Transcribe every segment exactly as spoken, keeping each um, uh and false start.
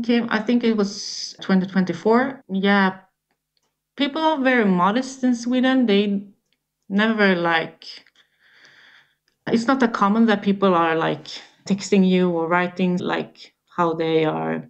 came, I think it was twenty twenty-four. Yeah, people are very modest in Sweden. They never like, it's not that common that people are like texting you or writing like how they are.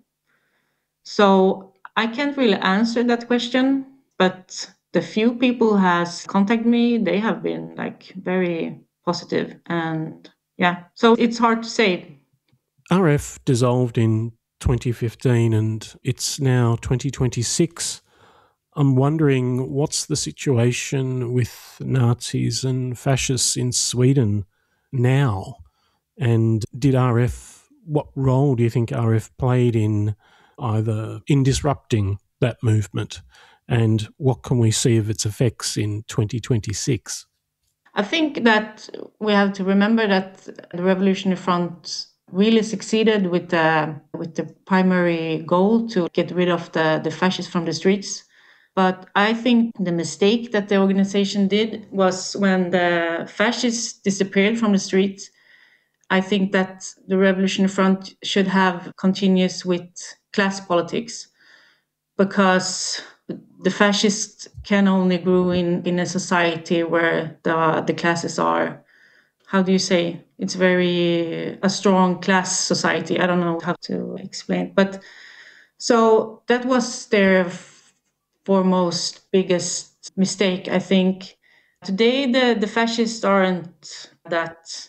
So I can't really answer that question, but the few people who has contacted me, they have been like very positive, and yeah, so it's hard to say. R F dissolved in twenty fifteen and it's now twenty twenty-six. I'm wondering, what's the situation with Nazis and fascists in Sweden now? And did R F, what role do you think R F played in either in disrupting that movement? And what can we see of its effects in twenty twenty-six? I think that we have to remember that the Revolutionary Front really succeeded with the with the primary goal to get rid of the, the fascists from the streets. But I think the mistake that the organization did was when the fascists disappeared from the streets. I think that the Revolutionary Front should have continuous with class politics, because the fascists can only grow in, in a society where the the classes are, how do you say, it's very a strong class society. I don't know how to explain, but so that was their foremost biggest mistake, I think. Today the, the fascists aren't that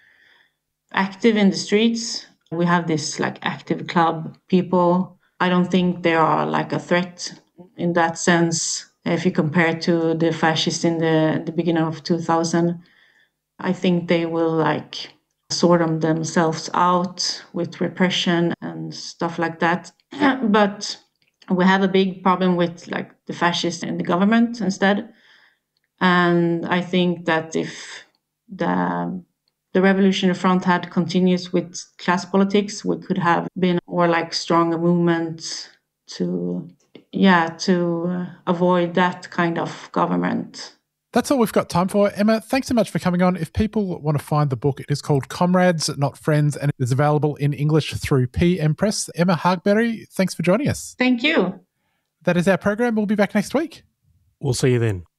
active in the streets. We have this like active club people. I don't think they are like a threat in that sense. If you compare to the fascists in the, the beginning of two thousand, I think they will like sort them themselves out with repression and stuff like that. But we have a big problem with like the fascists and the government instead. And I think that if the the Revolutionary Front had continued with class politics, we could have been more like stronger movement to, yeah, to uh, avoid that kind of government. That's all we've got time for. Emma, thanks so much for coming on. If people want to find the book, it is called Comrades, Not Friends, and it is available in English through P M Press. Emma Hagberg, thanks for joining us. Thank you. That is our program. We'll be back next week. We'll see you then.